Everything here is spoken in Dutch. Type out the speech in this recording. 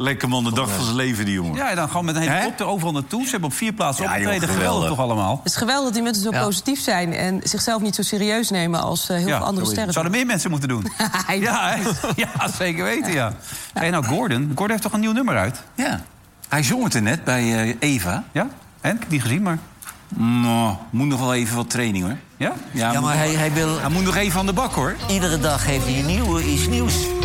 Lekker man, de dag van zijn leven, die jongen. Ja, en dan gewoon met een helikopter overal naartoe. Ze hebben op 4 plaatsen opgetreden. Geweldig toch allemaal? Het is geweldig dat die mensen zo positief zijn... en zichzelf niet zo serieus nemen als heel veel andere sterren. Zouden meer mensen moeten doen. Ja, zeker weten, ja. Hey, nou, Gordon heeft toch een nieuw nummer uit? Ja. Hij zong het er net bij Eva. Ja? En? Ik heb het niet gezien, maar... Nou, moet nog wel even wat training, hoor. Ja? Ja, maar hij wil... Hij moet nog even aan de bak, hoor. Iedere dag heeft hij iets nieuws.